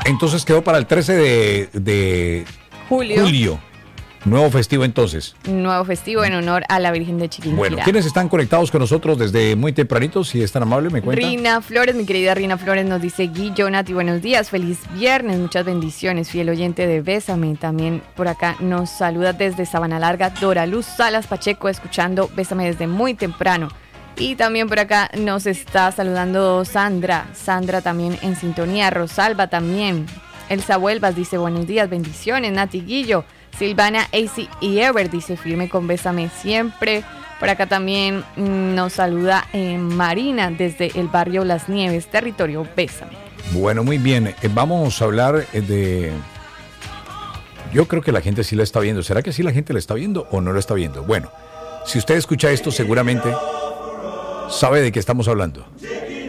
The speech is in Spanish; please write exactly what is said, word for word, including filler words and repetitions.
Entonces quedó para el trece de, de julio. julio. Nuevo festivo entonces. Nuevo festivo en honor a la Virgen de Chiquinquirá. Bueno, ¿quiénes están conectados con nosotros desde muy tempranito? Si es tan amable, me cuenta. Rina Flores, mi querida Rina Flores, nos dice: Guillo, Nati, buenos días, feliz viernes, muchas bendiciones, fiel oyente de Bésame. También por acá nos saluda desde Sabana Larga Dora Luz Salas Pacheco, escuchando Bésame desde muy temprano. Y también por acá nos está saludando Sandra, Sandra también en sintonía, Rosalba también. Elsa Huelvas dice: buenos días, bendiciones, Nati, Guillo. Silvana, A C y Ever dice: firme con Bésame siempre. Por acá también mmm, nos saluda eh, Marina desde el barrio Las Nieves, territorio Bésame. Bueno, muy bien. Eh, vamos a hablar eh, de... Yo creo que la gente sí la está viendo. ¿Será que sí la gente la está viendo o no la está viendo? Bueno, si usted escucha esto seguramente sabe de qué estamos hablando.